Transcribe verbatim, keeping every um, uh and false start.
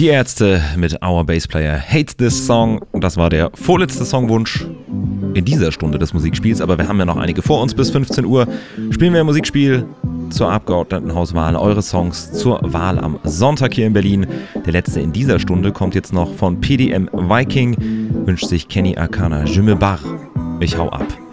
Die Ärzte mit Our Bassplayer Hates This Song. Das war der vorletzte Songwunsch in dieser Stunde des Musikspiels, aber wir haben ja noch einige vor uns. Bis fünfzehn Uhr spielen wir Musikspiel zur Abgeordnetenhauswahl, eure Songs zur Wahl am Sonntag hier in Berlin. Der letzte in dieser Stunde kommt jetzt noch von P D M Viking, wünscht sich Kenny Arcana Je me barre. Ich hau ab.